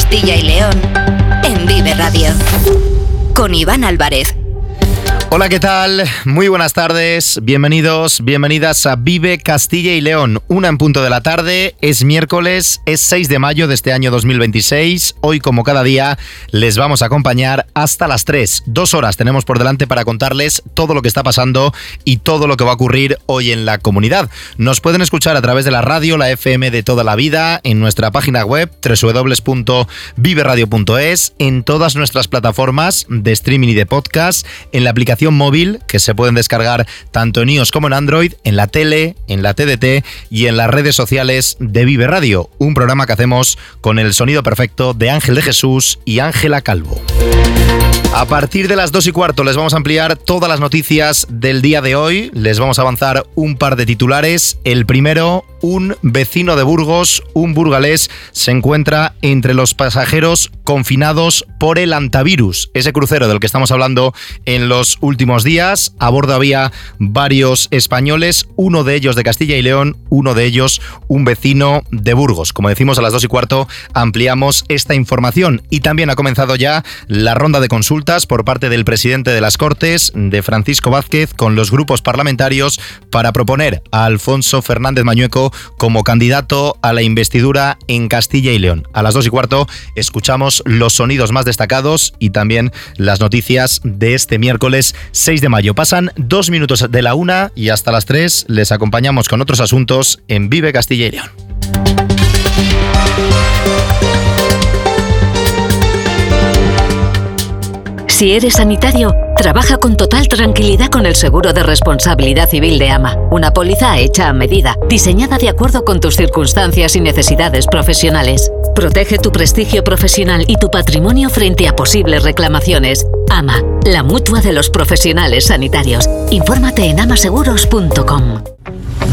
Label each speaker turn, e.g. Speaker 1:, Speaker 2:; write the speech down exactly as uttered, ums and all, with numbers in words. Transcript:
Speaker 1: Castilla y León en Vive Radio. Con Iván Álvarez.
Speaker 2: Hola, ¿qué tal? Muy buenas tardes, bienvenidos, bienvenidas a Vive Castilla y León. Una en punto de la tarde, es miércoles, es seis de mayo de este año dos mil veintiséis. Hoy, como cada día, les vamos a acompañar hasta las tres. Dos horas tenemos por delante para contarles todo lo que está pasando y todo lo que va a ocurrir hoy en la comunidad. Nos pueden escuchar a través de la radio, la F M de toda la vida, en nuestra página web doble u doble u doble u punto vive radio punto es, en todas nuestras plataformas de streaming y de podcast, en la aplicación móvil que se pueden descargar tanto en iOS como en Android, en la tele, en la T D T y en las redes sociales de Vive Radio, un programa que hacemos con el sonido perfecto de Ángel de Jesús y Ángela Calvo. A partir de las dos y cuarto les vamos a ampliar todas las noticias del día de hoy. Les vamos a avanzar un par de titulares. El primero, un vecino de Burgos, un burgalés, se encuentra entre los pasajeros confinados por el antivirus. Ese crucero del que estamos hablando en los últimos días. A bordo había varios españoles, uno de ellos de Castilla y León, uno de ellos un vecino de Burgos. Como decimos, a las dos y cuarto ampliamos esta información. Y también ha comenzado ya la ronda de consultas por parte del presidente de las Cortes, de Francisco Vázquez, con los grupos parlamentarios para proponer a Alfonso Fernández Mañueco como candidato a la investidura en Castilla y León. A las dos y cuarto escuchamos los sonidos más destacados y también las noticias de este miércoles seis de mayo. Pasan dos minutos de la una y hasta las tres les acompañamos con otros asuntos en Vive Castilla y León.
Speaker 3: Si eres sanitario, trabaja con total tranquilidad con el seguro de responsabilidad civil de AMA. Una póliza hecha a medida, diseñada de acuerdo con tus circunstancias y necesidades profesionales. Protege tu prestigio profesional y tu patrimonio frente a posibles reclamaciones. AMA, la mutua de los profesionales sanitarios. Infórmate en ama seguros punto com.